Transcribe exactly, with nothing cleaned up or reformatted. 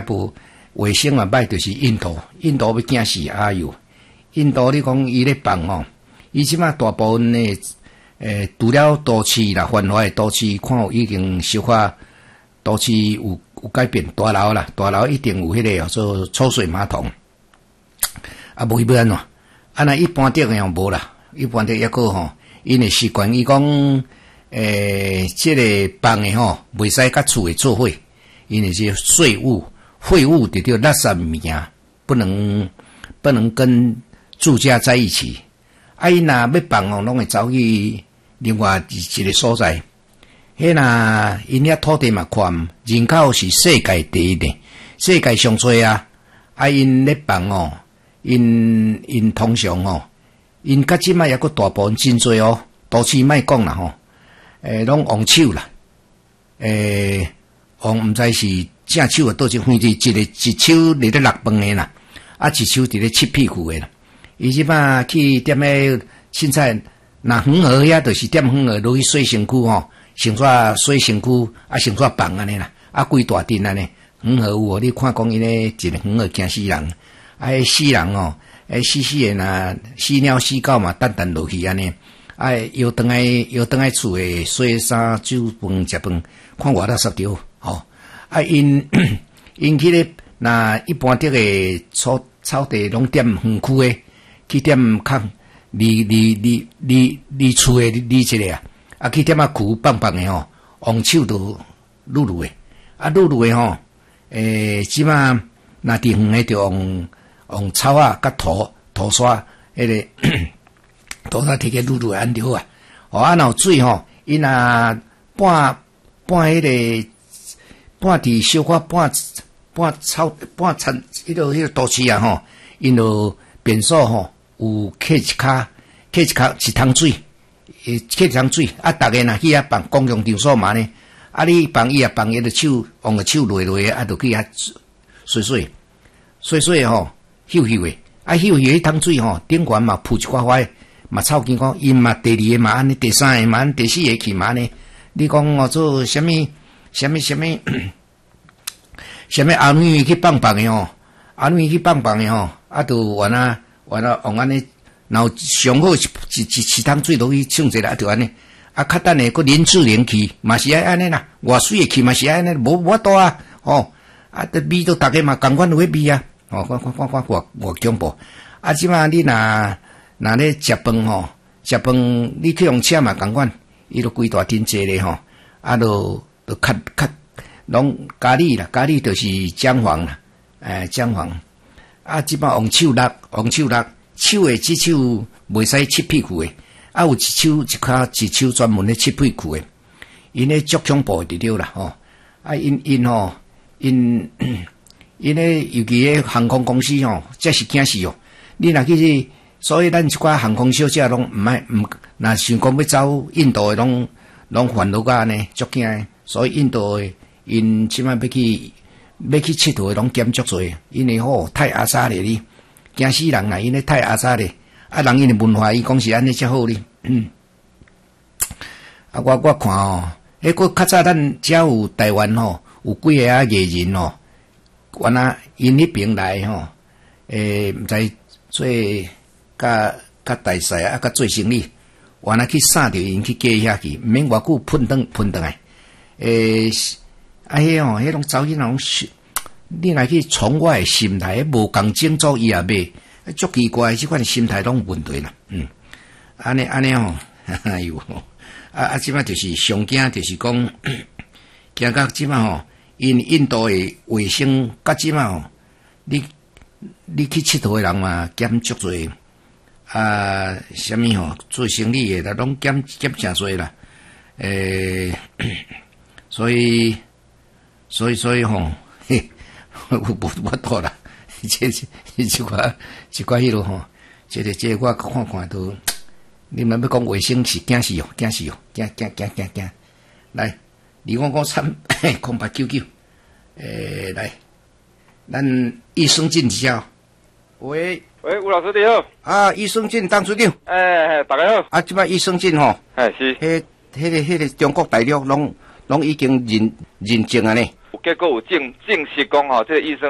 无卫生嘛歹，就是印度，印度要惊死哎哟！印度你讲伊咧放吼，伊即马大部分诶诶，除了都市啦，繁华诶都市，看有已经小可都市有有改变，大楼啦，大楼一定有迄个做抽水马桶，啊无伊要安怎？啊那一般的样无啦，一般的抑个吼，因诶习惯伊讲诶，即、这个放诶吼，袂使甲厝诶做伙，因为是税务废物得着垃圾物件，不能不能跟住家在一起。啊，伊若要放哦，拢会走去另外一个所在。迄若因遐土地嘛宽，人口是世界第一的，世界上多啊。啊，因咧放哦，因因通常哦，因甲即摆抑个大部分真多哦，都市莫讲啦吼，诶，拢王手啦，诶，王毋知是正手啊，倒一反正一个一手伫咧落饭诶啦，啊，一手伫咧切屁股诶啦。伊即摆去踮咧凊彩，若远河遐就是踮远河落去洗身躯吼，先煞洗身躯，啊，先煞放安尼啦，啊，规大阵安尼。远河有哦，你看讲伊咧一个远河惊死人，啊，迄死人哦，诶，死死诶呐，死鸟死狗嘛，等等落去安尼，啊，又倒来又倒来厝诶，洗衫、煮饭、食饭，看偌垃圾条吼，啊，因因去咧，那一般的个草草地拢踮园区诶，去踮较离离离离离厝诶离一个啊，啊，去踮啊区放放诶吼，王手都愈愈诶，啊，愈愈诶吼。诶，即马若伫远诶，着用用草啊、甲土土沙，迄、那个土沙摕起撸撸安着啊。哦，啊，若有水吼，伊若半半迄、那个半伫小可半半草半田迄个迄个都市啊吼，因着便所吼有客一骹，客一骹一桶水，诶，客一桶水，啊，逐个若去遐办公共场所嘛呢。啊！你放伊啊，放伊个手，用个手落落啊，就去遐洗洗洗洗吼，嗅嗅诶，啊嗅嗅迄桶水吼，顶悬嘛铺一块块，嘛臭见讲，伊嘛第二个嘛安尼，第三个嘛安，第四个去嘛安尼。你讲哦，做啥物啥物啥物啥物阿女去放放诶吼，阿女去放放诶吼，啊，就原啊原啊用安尼，然后上好一一一桶水落去冲一下，就安尼。啊，较等下个林志玲去，嘛是爱安尼啦。偌水诶去嘛是爱安尼，无无多啊。哦，啊，这味都大家嘛共款有迄味啊。哦，看看看看偌偌恐怖。啊，即马你若若咧食饭吼，食饭你去用车嘛共款，伊都规大阵坐咧吼。啊，都都较较拢咖喱啦，咖喱就是姜黄啦，诶，姜黄。啊，即马用手握，用手握，手诶即手袂使切屁股诶。啊，有一手一骹一手专门咧切屁股诶，因咧足恐怖伫了啦吼。啊，因因吼，因因咧尤其咧航空公司吼，这是惊死哦。你若去，所以咱一寡航空小姐拢毋爱毋，若想讲要走印度诶，拢拢烦恼甲安尼，足惊诶。所以印度诶，因即摆要去要去佚佗诶，拢减足侪，因为吼太阿扎咧哩，惊死人啦！因咧太阿扎咧。啊，人因的文化，伊讲是安尼才好哩。嗯，啊，我我看哦，迄个较早咱遮有台湾吼，有几个啊艺人哦，原来因迄边来吼，诶，毋知做甲甲大赛啊，甲做生意，原来去杀着因去嫁遐去，毋免偌久喷转喷转来。诶，啊，迄吼，迄种走迄种，你若去从我诶心态，无共种做伊也买。足奇怪，即款心态拢问题啦，嗯，安尼安尼吼，哎呦，啊啊，即摆就是上惊，就是讲，惊到即摆吼，因印度诶卫生，甲即摆吼，你你去佚佗诶人嘛，减足侪，啊，啥物吼，做生意诶，啦拢减减诚侪啦，诶，所以所以所以吼，嘿，我无我多啦。这这一寡一寡迄落吼，这个这个我看看都，你们要讲卫生是惊死哦，惊死哦，惊惊惊惊惊！来，二五五三空八九九，诶，来，咱益生菌一下。喂喂，吴老师你好。 啊，益生菌当处长。 诶，大家好。 啊，即摆益生菌吼， 哎是。 迄迄个迄个中国大陆拢拢已经认认证啊呢。 有结果有证证实讲吼，这个医生